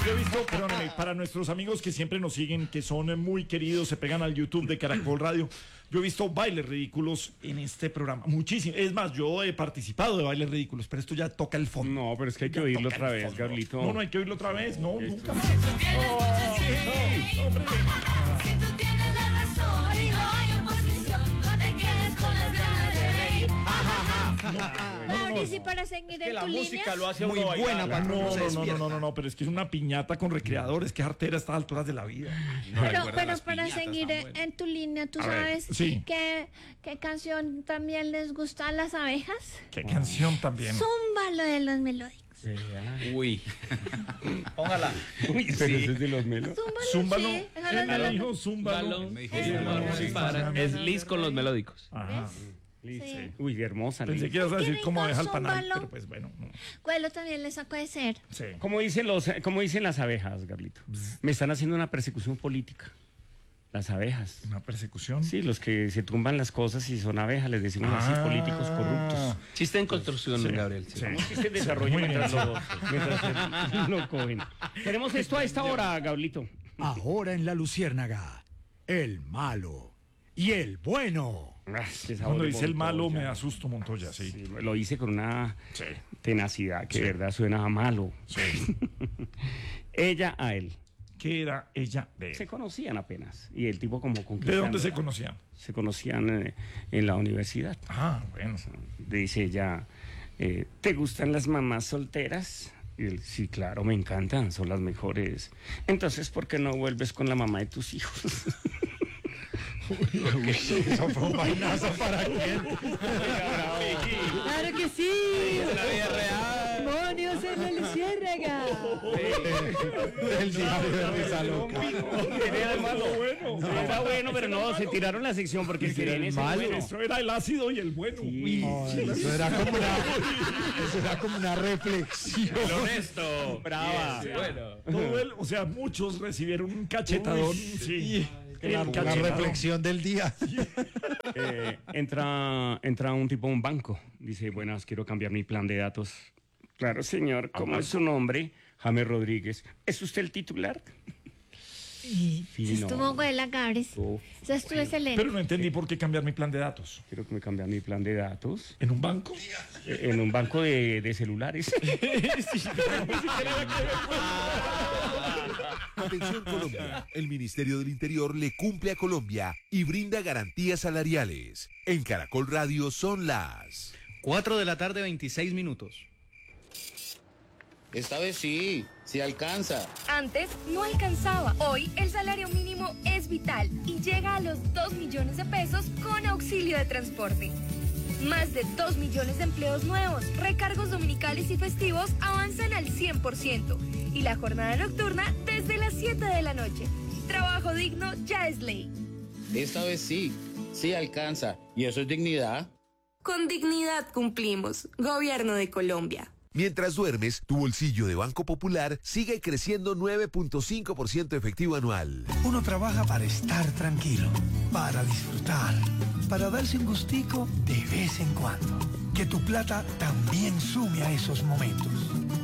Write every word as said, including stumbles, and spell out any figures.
yo he visto, perdóname, para nuestros amigos que siempre nos siguen, que son muy queridos, se pegan al YouTube de Caracol Radio, yo he visto bailes ridículos en este programa, muchísimo. Es más, yo he participado de bailes ridículos, pero esto ya toca el fondo. No, pero es que hay que Ya oírlo toca otra el vez, fondo. Gablito. No, no hay que oírlo otra vez, no, Esto- nunca más. Si tú tienes la razón y no hay oposición, no te quedes con las ganas de reír. Mauricio, para seguir en Que la tu música línea. lo hace a Muy uno bailar. buena para No, uno no, se no, no, despierta. no, no, no, pero es que es una piñata con recreadores, que artera a estas alturas de la vida. Pero, pero para seguir en, en tu línea, ¿tú A ver, sabes sí. qué, qué canción también les gusta a las abejas? Qué canción también. Zumba, lo de los melódicos. Uy. Póngala. Uy, pero ese es de los melos. Zúmbalo, Zúmbalo. sí. Esa ¿Quién no es me la- dijo zúmbalo? Balón, Me dijo es zúmbalo, balón, sí, para- sí. es Liz con los melódicos. Ajá. Liz, Sí. Uy, hermosa. Pensé Liz. que ibas a Qué decir cómo rico, deja el panal, zúmbalo. pero pues bueno. No. Cuelo también le sacó de ser. Sí. ¿Cómo dicen, los, ¿Cómo dicen las abejas, Gablito? Me están haciendo una persecución política. Las abejas. Una persecución. Sí, los que se tumban las cosas y son abejas, les decimos así, Ah. políticos corruptos. Chiste en construcción, Sí. Gabriel. sí. Sí. Que se desarrolla Muy bien, mientras, sí. lo, mientras se- lo cogen. Tenemos esto a esta hora, Gablito. Ahora en La Luciérnaga, el malo y el bueno. Ah, qué sabor Cuando de dice el malo Montoya. me asusto, Montoya, sí. Sí, lo hice con una Sí. tenacidad que Sí. de verdad suena a malo. Sí. Ella a él. ¿Qué era ella de Se él? conocían apenas. Y el tipo como ¿De conquistando. dónde se conocían? Se conocían eh, en la universidad. Ah, bueno. Dice ella, eh, ¿te gustan las mamás solteras? Y él, sí, claro, me encantan, son las mejores. Entonces, ¿por qué no vuelves con la mamá de tus hijos? Eso fue un vainazo para quién. ¡Claro que sí! Es la vida real. ¡Demonios en la luciérnaga! El diario de risa loca. Era el malo bueno. Era bueno, pero no, se tiraron la sección porque Ese era quieren el ese malo. bueno. Eso era el ácido y el bueno. Uy, No, eso era como una, eso era como una reflexión. El honesto. Brava. Sí, bueno. todo el, o sea, muchos recibieron un cachetadón. Sí. El La, la cachetadón. reflexión del día. Eh, entra, entra un tipo a un banco. Dice, buenas, quiero cambiar mi plan de datos. Claro, señor. ¿Cómo es su nombre? James Rodríguez. ¿Es usted el titular? Sí, Fino. estuvo buena, Gabres. Uf, Eso estuvo excelente. Pero no entendí por qué cambiar mi plan de datos. quiero que me cambien mi plan de datos. ¿En un banco? Eh, en un banco de, de celulares. Atención Colombia, el Ministerio del Interior le cumple a Colombia y brinda garantías salariales. En Caracol Radio son las... cuatro de la tarde, veintiséis minutos. Esta vez sí, sí alcanza. Antes no alcanzaba. Hoy el salario mínimo es vital y llega a los dos millones de pesos con auxilio de transporte. Más de dos millones de empleos nuevos, recargos dominicales y festivos avanzan al cien por ciento y la jornada nocturna desde las siete de la noche. Trabajo digno ya es ley. Esta vez sí, sí alcanza. ¿Y eso es dignidad? Con dignidad cumplimos. Gobierno de Colombia. Mientras duermes, tu bolsillo de Banco Popular sigue creciendo nueve punto cinco por ciento efectivo anual. Uno trabaja para estar tranquilo, para disfrutar, para darse un gustico de vez en cuando. Que tu plata también sume a esos momentos.